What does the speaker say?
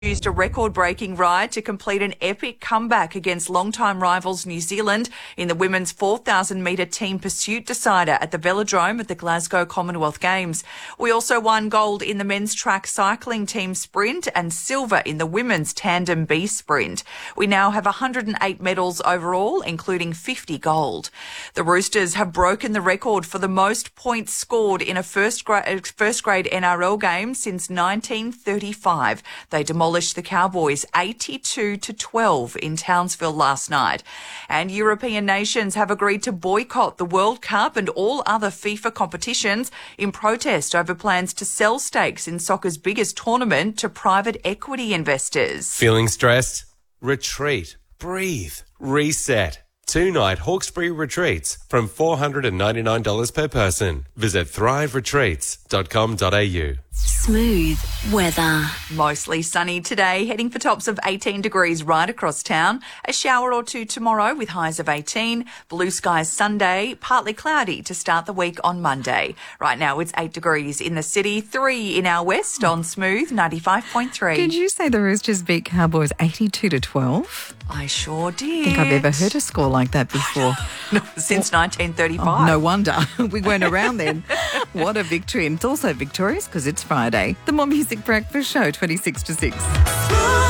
used a record-breaking ride to complete an epic comeback against long-time rivals New Zealand in the women's 4,000-metre team pursuit decider at the Velodrome at the Glasgow Commonwealth Games. We also won gold in the men's track cycling team sprint and silver in the women's tandem B sprint. We now have 108 medals overall, including 50 gold. The Roosters have broken the record for the most points scored in a first-grade NRL game since 1935. They demolished the Cowboys 82-12 in Townsville last night. And European nations have agreed to boycott the World Cup and all other FIFA competitions in protest over plans to sell stakes in soccer's biggest tournament to private equity investors. Feeling stressed? Retreat. Breathe. Reset. 2-night Hawkesbury retreats from $499 per person. Visit thriveretreats.com.au. Smooth weather. Mostly sunny today, heading for tops of 18 degrees right across town. A shower or two tomorrow with highs of 18. Blue skies Sunday, partly cloudy to start the week on Monday. Right now it's 8 degrees in the city, 3 in our west on Smooth 95.3. Did you say the Roosters beat Cowboys 82-12? I sure did. I think I've ever heard a score like that before. Since 1935. Oh, no wonder. We weren't around then. What a victory. And it's also victorious because it's Friday. The More Music Breakfast Show, 26 to 6.